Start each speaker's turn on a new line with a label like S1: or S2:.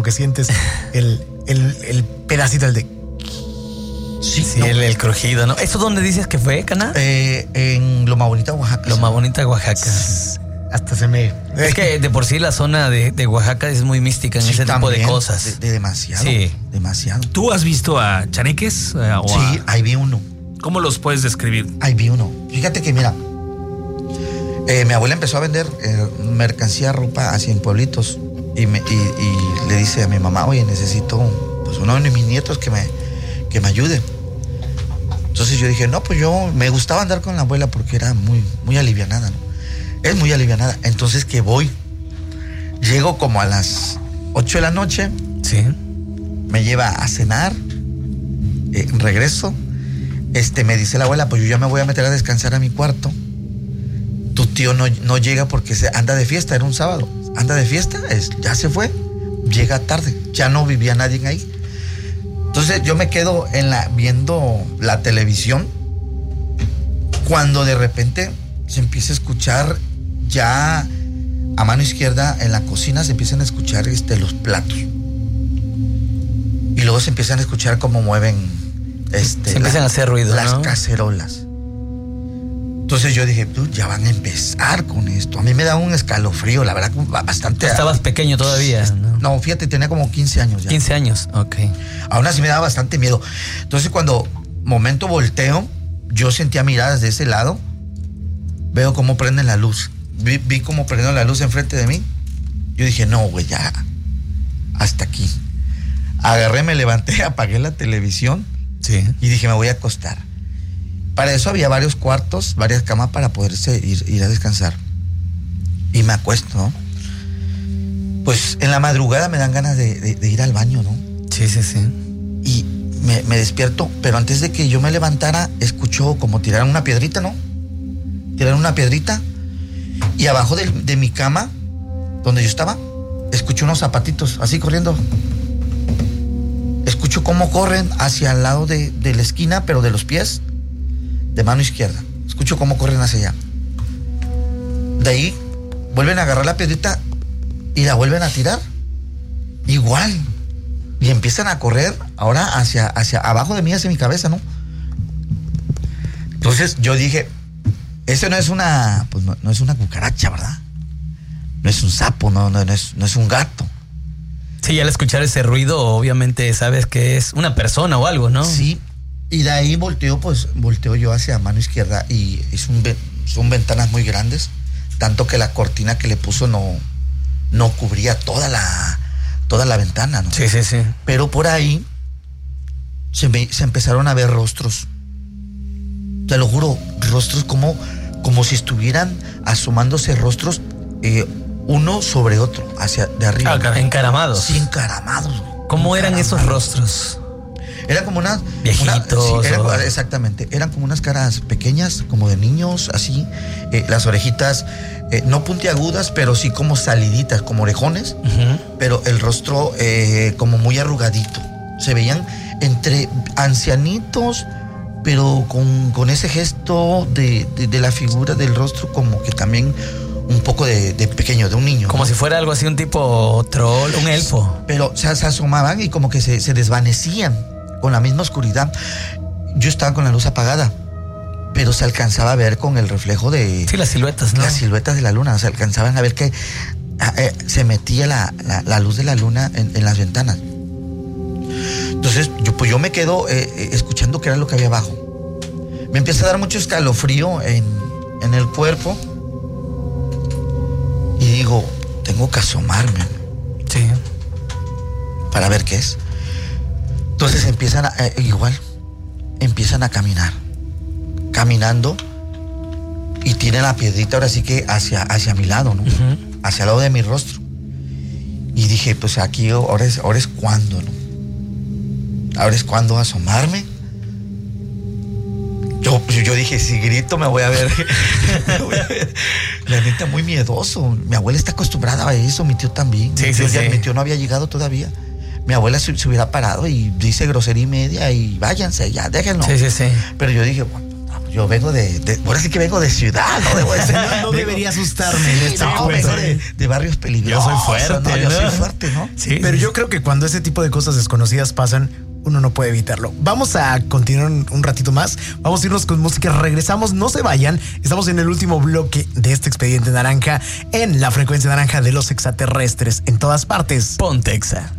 S1: que sientes el pedacito, el de...
S2: Sí,
S1: no. el crujido, ¿no?
S2: ¿Eso dónde dices que fue, Cana?
S1: En Loma Bonita, Oaxaca.
S2: Loma Bonita, Oaxaca.
S1: Hasta se me...
S2: Es que de por sí la zona de Oaxaca es muy mística en ese tipo de cosas.
S1: De demasiado.
S2: Sí.
S1: Demasiado.
S3: ¿Tú has visto a chaneques?
S1: Sí, ahí vi uno.
S3: ¿Cómo los puedes describir?
S1: Ahí vi uno. Fíjate que, mira, mi abuela empezó a vender mercancía, ropa así en pueblitos. Y le dice a mi mamá, oye, necesito pues uno de mis nietos que me ayude. Entonces yo dije, no, pues yo me gustaba andar con la abuela porque era muy, muy alivianada, ¿no? Es muy alivianada. Entonces que voy, llego como a las 8 de la noche.
S2: Sí.
S1: Me lleva a cenar, regreso. Me dice la abuela, pues yo ya me voy a meter a descansar a mi cuarto. Tu tío no llega porque anda de fiesta, era un sábado. Anda de fiesta, ya se fue, llega tarde, ya no vivía nadie ahí. Entonces yo me quedo viendo la televisión, cuando de repente se empieza a escuchar ya a mano izquierda en la cocina, se empiezan a escuchar los platos. Y luego se empiezan a escuchar cómo mueven
S2: se empiezan a hacer ruido,
S1: las
S2: ¿no?
S1: cacerolas. Entonces yo dije, ya van a empezar con esto. A mí me da un escalofrío, la verdad, bastante.
S2: Estabas pequeño todavía, ¿no?
S1: No, fíjate, tenía como 15 años ya.
S2: 15 años, ok.
S1: Aún así me daba bastante miedo. Entonces cuando momento volteo, yo sentía miradas de ese lado, veo cómo prenden la luz. Vi cómo prendieron la luz enfrente de mí. Yo dije, no, güey, ya, hasta aquí. Agarré, me levanté, apagué la televisión.
S2: Sí.
S1: Y dije, me voy a acostar. Para eso había varios cuartos, varias camas para poderse ir a descansar. Y me acuesto, ¿no? Pues en la madrugada me dan ganas de ir al baño, ¿no?
S2: Sí, sí, sí.
S1: Y me despierto, pero antes de que yo me levantara, escucho como tiraron una piedrita, ¿no? Tiraron una piedrita. Y abajo de mi cama, donde yo estaba, escucho unos zapatitos, así corriendo. Escucho cómo corren hacia el lado de la esquina, pero de los pies, de mano izquierda. Escucho cómo corren hacia allá. De ahí, vuelven a agarrar la piedrita y la vuelven a tirar. Igual. Y empiezan a correr ahora hacia abajo de mí, hacia mi cabeza, ¿no? Entonces yo dije, ese no es una, pues no es una cucaracha, ¿verdad? No es un sapo, no es un gato.
S2: Sí, al escuchar ese ruido, obviamente sabes que es una persona o algo, ¿no?
S1: Sí, y de ahí volteo yo hacia mano izquierda y son ventanas muy grandes, tanto que la cortina que le puso no cubría toda la ventana, ¿no?
S2: Sí, sí, sí.
S1: Pero por ahí se empezaron a ver rostros. Te lo juro, rostros como si estuvieran asomándose rostros uno sobre otro, hacia de arriba.
S2: Ah, encaramados.
S1: Sí, encaramados.
S2: ¿Cómo eran esos rostros?
S1: Eran como unas...
S2: Viejitos.
S1: Exactamente. Eran como unas caras pequeñas, como de niños, así. Las orejitas, no puntiagudas, pero sí como saliditas, como orejones. Uh-huh. Pero el rostro como muy arrugadito. Se veían entre ancianitos, pero con ese gesto de la figura del rostro, como que también un poco de pequeño, de un niño.
S2: Como, ¿no?, si fuera algo así, un tipo troll, un elfo.
S1: Pero se asomaban y como que se desvanecían con la misma oscuridad. Yo estaba con la luz apagada, pero se alcanzaba a ver con el reflejo de...
S2: Sí, las siluetas, ¿no?
S1: Las siluetas de la luna. Se alcanzaban a ver que se metía la luz de la luna en las ventanas. Entonces, yo me quedo escuchando qué era lo que había abajo. Me empieza a dar mucho escalofrío en el cuerpo. Y digo, tengo que asomarme.
S2: Sí.
S1: Para ver qué es. Entonces empiezan a caminar. Caminando. Y tienen la piedrita ahora sí que hacia mi lado, ¿no? Uh-huh. Hacia el lado de mi rostro. Y dije, pues aquí ahora es cuando, ¿no? Ahora es cuando asomarme. Yo dije, si grito me voy a ver. La neta, muy miedoso. Mi abuela está acostumbrada a eso, mi tío también.
S2: Sí.
S1: Mi tío no había llegado todavía. Mi abuela se hubiera parado y dice grosería y media y váyanse ya, déjenlo.
S2: Sí.
S1: Pero yo dije, bueno, yo vengo ahora sí que vengo de ciudad, ¿no? Debo decir,
S4: No debería asustarme en este
S1: no, vengo de barrios peligrosos.
S2: Yo soy fuerte,
S1: ¿no? Yo
S2: ¿no?
S1: soy fuerte, ¿no?
S2: Sí.
S4: Pero yo creo que cuando ese tipo de cosas desconocidas pasan, uno no puede evitarlo. Vamos a continuar un ratito más. Vamos a irnos con música. Regresamos, no se vayan. Estamos en el último bloque de este Expediente Naranja en la frecuencia naranja de los extraterrestres en todas partes.
S2: Pontexa.